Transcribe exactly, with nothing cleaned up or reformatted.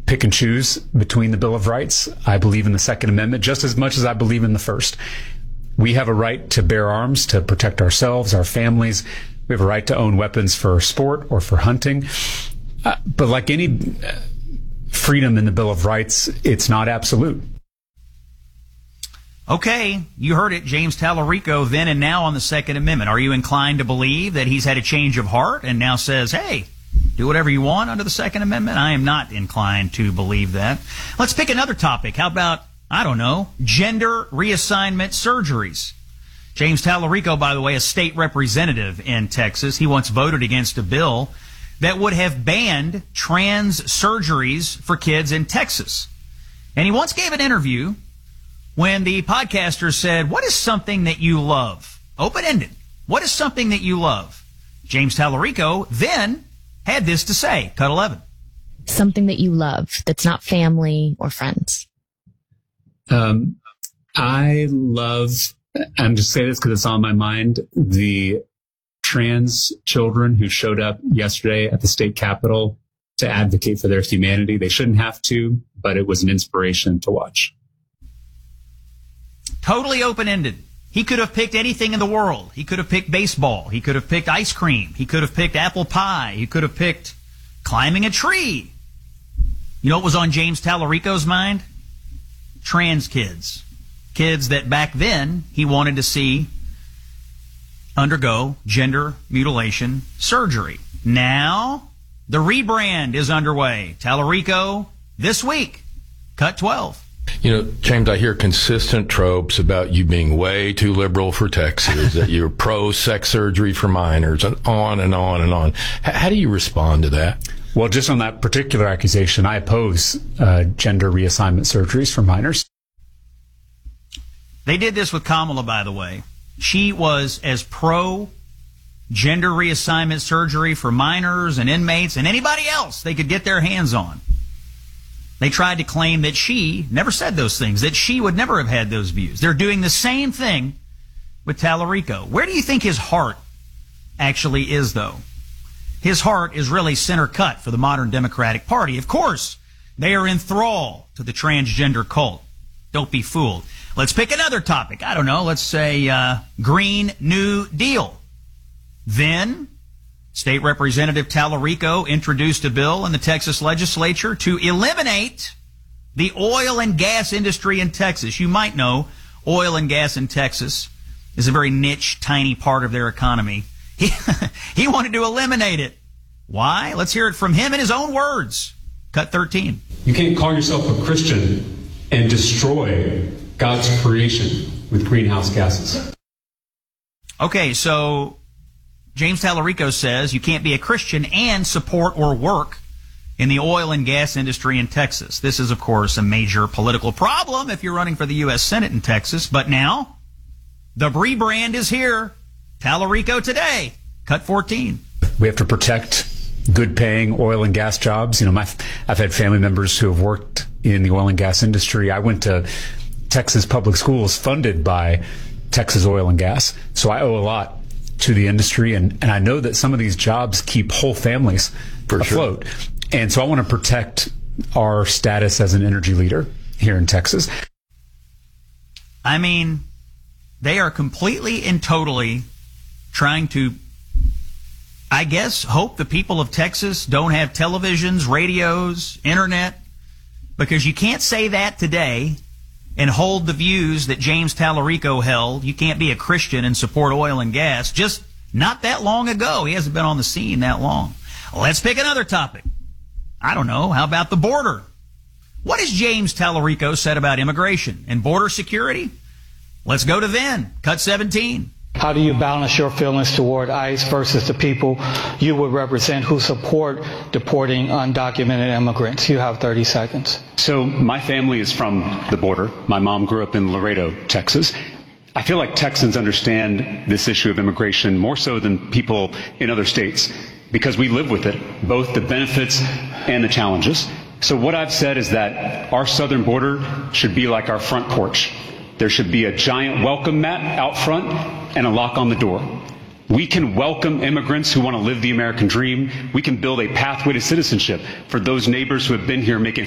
pick and choose between the Bill of Rights. I believe in the Second Amendment just as much as I believe in the First. We have a right to bear arms to protect ourselves, our families. We have a right to own weapons for sport or for hunting. Uh, but like any freedom in the Bill of Rights, it's not absolute. Okay, you heard it, James Tallarico, then and now on the Second Amendment. Are you inclined to believe that he's had a change of heart and now says, hey, do whatever you want under the Second Amendment? I am not inclined to believe that. Let's pick another topic. How about, I don't know, gender reassignment surgeries? James Tallarico, by the way, a state representative in Texas, he once voted against a bill that would have banned trans surgeries for kids in Texas. And he once gave an interview when the podcaster said, what is something that you love? Open-ended. What is something that you love? James Tallarico then had this to say. Cut eleven. Something that you love that's not family or friends. Um, I love, I'm just saying this because it's on my mind, the trans children who showed up yesterday at the state capitol to advocate for their humanity. They shouldn't have to, but it was an inspiration to watch. Totally open-ended. He could have picked anything in the world. He could have picked baseball. He could have picked ice cream. He could have picked apple pie. He could have picked climbing a tree. You know what was on James Tallarico's mind? Trans kids. Kids that back then he wanted to see undergo gender mutilation surgery. Now, the rebrand is underway. Tallarico this week. Cut twelve. You know, James, I hear consistent tropes about you being way too liberal for Texas, that you're pro-sex surgery for minors, and on and on and on. H- how do you respond to that? Well, just on that particular accusation, I oppose uh, gender reassignment surgeries for minors. They did this with Kamala, by the way. She was as pro-gender reassignment surgery for minors and inmates and anybody else they could get their hands on. They tried to claim that she never said those things, that she would never have had those views. They're doing the same thing with Tallarico. Where do you think his heart actually is, though? His heart is really center cut for the modern Democratic Party. Of course, they are in thrall to the transgender cult. Don't be fooled. Let's pick another topic. I don't know. Let's say uh, Green New Deal. Then State Representative Tallarico introduced a bill in the Texas legislature to eliminate the oil and gas industry in Texas. You might know oil and gas in Texas is a very niche, tiny part of their economy. He, he wanted to eliminate it. Why? Let's hear it from him in his own words. Cut thirteen. You can't call yourself a Christian and destroy God's creation with greenhouse gases. Okay, so James Tallarico says you can't be a Christian and support or work in the oil and gas industry in Texas. This is, of course, a major political problem if you're running for the U S Senate in Texas. But now, the rebrand is here. Tallarico today. Cut fourteen. We have to protect good-paying oil and gas jobs. You know, my, I've had family members who have worked in the oil and gas industry. I went to Texas public schools funded by Texas Oil and Gas, so I owe a lot to the industry, and, and I know that some of these jobs keep whole families For afloat. Sure. And so I want to protect our status as an energy leader here in Texas. I mean, they are completely and totally trying to, I guess, hope the people of Texas don't have televisions, radios, internet, because you can't say that today and hold the views that James Tallarico held. You can't be a Christian and support oil and gas. Just not that long ago. He hasn't been on the scene that long. Let's pick another topic. I don't know. How about the border? What has James Tallarico said about immigration and border security? Let's go to then. Cut seventeen. How do you balance your feelings toward ICE versus the people you would represent who support deporting undocumented immigrants? You have thirty seconds. So my family is from the border. My mom grew up in Laredo, Texas. I feel like Texans understand this issue of immigration more so than people in other states because we live with it, both the benefits and the challenges. So what I've said is that our southern border should be like our front porch. There should be a giant welcome mat out front and a lock on the door. We can welcome immigrants who want to live the American dream. We can build a pathway to citizenship for those neighbors who have been here making